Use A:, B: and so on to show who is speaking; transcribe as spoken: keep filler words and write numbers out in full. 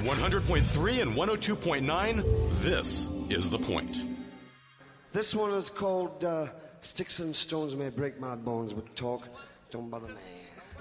A: one hundred point three and one oh two point nine, this is The Point.
B: This one is called uh, Sticks and Stones May Break My Bones, but talk don't bother me.